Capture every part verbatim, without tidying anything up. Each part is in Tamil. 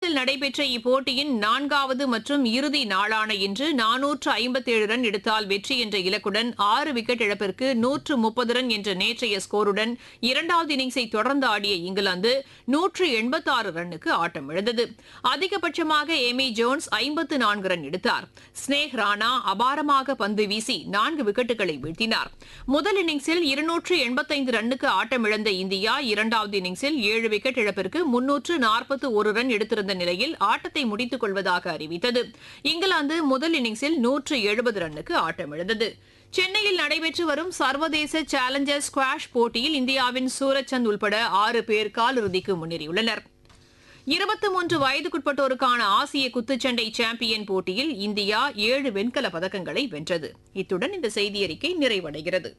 லண்டனில் நடைபெற்ற இப்போட்டியின் நான்காவது மற்றும் இறுதி நாளான இன்று நானூற்று ஐம்பத்தேழு ரன் எடுத்தால் வெற்றி என்ற இலக்குடன் ஆறு விக்கெட் இழப்பிற்கு நூற்று முப்பது ரன் என்ற நேற்றைய ஸ்கோருடன் இரண்டாவது இன்னிங்ஸை தொடர்ந்து ஆடிய இங்கிலாந்து நூற்று எண்பத்தாறு ரன்னுக்கு ஆட்டமிழந்தது. அதிகபட்சமாக எமி ஜோன்ஸ் ஐம்பத்து நான்கு ரன் எடுத்தார். ஸ்னேக் ராணா அபாரமாக பந்து வீசி நான்கு விக்கெட்டுகளை வீழ்த்தினார். முதல் இன்னிங்ஸில் இருநூற்று எண்பத்தைந்து ரன்னுக்கு ஆட்டமிழந்த இந்தியா இரண்டாவது இன்னிங்ஸில் ஏழு விக்கெட் இழப்பிற்கு முன்னூற்று நாற்பத்து ஒரு ரன் எடுத்திருந்த நிலையில் ஆட்டத்தை முடித்துக் கொள்வதாக அறிவித்தது. இங்கிலாந்து முதல் இன்னிங்ஸில் நூற்று எழுபது ரன்னுக்கு ஆட்டமிழந்தது. சென்னையில் நடைபெற்று வரும் சர்வதேச சேலஞ்சர் ஸ்குவாஷ் போட்டியில் இந்தியாவின் சூரஜ்சந்த் உள்பட ஆறு பேர் காலிறுதிக்கு முன்னேறியுள்ளனர். இருபத்தி மூன்று வயதுக்குட்பட்டோருக்கான ஆசிய குத்துச்சண்டை சாம்பியன் போட்டியில் இந்தியா ஏழு வெண்கல பதக்கங்களை வென்றது. இத்துடன் இந்த செய்தியறிக்கை நிறைவடைகிறது.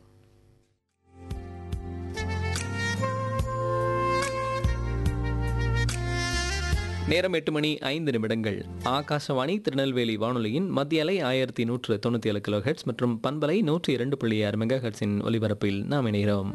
நேரம் எட்டு மணி ஐந்து நிமிடங்கள். ஆகாசவாணி திருநெல்வேலி வானொலியின் மத்திய அலை ஆயிரத்தி நூற்று தொண்ணூற்றி ஏழு கிலோ ஹெட்ஸ் மற்றும் பண்பலை நூற்றி இரண்டு புள்ளி ஆறு மெகா ஹெட்ஸின் ஒலிபரப்பில் நாம் இணைகிறோம்.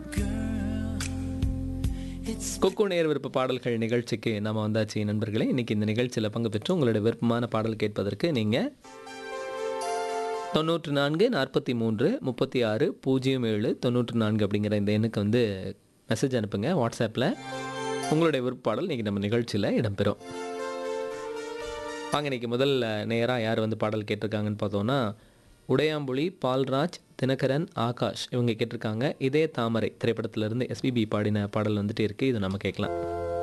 கொக்கு நேர் விருப்ப பாடல்கள் நிகழ்ச்சிக்கு நாம் வந்தாச்சு நண்பர்களே. இன்னைக்கு இந்த நிகழ்ச்சியில் பங்கு பெற்று உங்களுடைய விருப்பமான பாடல் கேட்பதற்கு நீங்கள் தொண்ணூற்று நான்கு நாற்பத்தி மூன்று முப்பத்தி ஆறு பூஜ்ஜியம் ஏழு தொண்ணூற்று நான்கு அப்படிங்கிற இந்த எண்ணுக்கு வந்து மெசேஜ் அனுப்புங்க. வாட்ஸ்அப்பில் உங்களுடைய விருப்பாடல் இன்றைக்கி நம்ம நிகழ்ச்சியில் இடம்பெறும். வாங்க இன்றைக்கி முதல் நேராக யார் வந்து பாடல் கேட்டிருக்காங்கன்னு பார்த்தோன்னா உடையாம்புலி, பால்ராஜ், தினகரன், ஆகாஷ் இவங்க கேட்டிருக்காங்க. இதே தாமரை திரைப்படத்திலிருந்து எஸ்பிபி பாடின பாடல் வந்துட்டு இருக்குது. இது நம்ம கேட்கலாம்.